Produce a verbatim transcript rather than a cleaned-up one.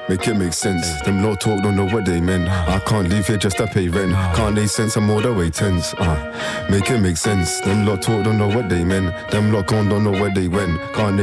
Make it make sense. Them lot talk, don't know what they meant. I can't leave here just to pay rent. Can't make sense, I'm all the way tense. Uh, make it make sense. Them lot talk, don't know what they meant. Them lot gone, don't know where they went. Can't